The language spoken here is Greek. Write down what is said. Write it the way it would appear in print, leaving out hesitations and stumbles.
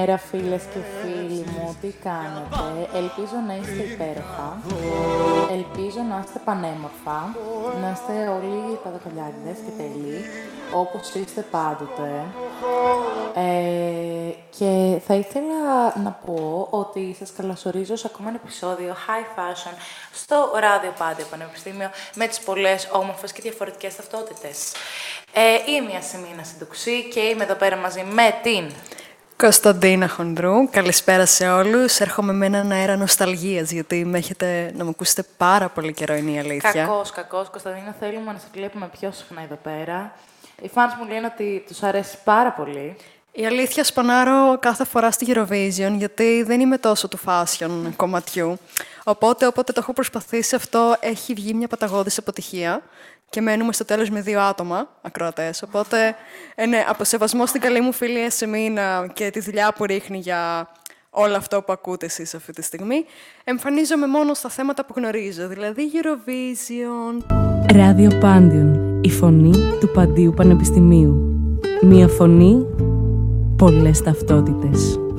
Καλημέρα φίλες και φίλοι μου, τι κάνετε? Ελπίζω να είστε υπέροχα, ελπίζω να είστε πανέμορφα, να είστε όλοι παδοκαλιάδες και τέλειοι, όπως είστε πάντοτε. Και θα ήθελα να πω ότι σας καλωσορίζω σε ακόμα ένα επεισόδιο High Fashion στο Ράδιο Πάντιο Πανεπιστήμιο με τις πολλές όμορφες και διαφορετικές ταυτότητες. Είμαι η Ασημίνα Συντουξή και είμαι εδώ πέρα μαζί με την Κωνσταντίνα Χονδρού. Καλησπέρα σε όλους. Έρχομαι με έναν αέρα νοσταλγίας, γιατί με έχετε να με ακούσετε πάρα πολύ καιρό, είναι η αλήθεια. Κακός. Κωνσταντίνα, θέλουμε να σε βλέπουμε πιο συχνά εδώ πέρα. Οι φανς μου λένε ότι τους αρέσει πάρα πολύ. Η αλήθεια, σπανάρω κάθε φορά στη Eurovision, γιατί δεν είμαι τόσο του fashion κομματιού. Οπότε το έχω προσπαθήσει αυτό, έχει βγει μια παταγώδης αποτυχία και μένουμε στο τέλος με 2 άτομα ακροατές. Οπότε, ναι, από σεβασμό στην καλή μου φίλη Ασημίνα και τη δουλειά που ρίχνει για όλο αυτό που ακούτε εσείς αυτή τη στιγμή, εμφανίζομαι μόνο στα θέματα που γνωρίζω, δηλαδή Eurovision. Ράδιο Πάντιον, η φωνή του Παντίου Πανεπιστημίου. Μία φωνή, πολλές ταυτότητες.